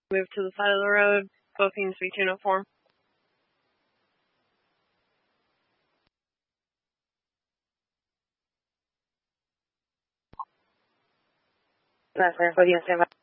Move to the side of the road. Booking Suite Uniform. Gracias, podía ser.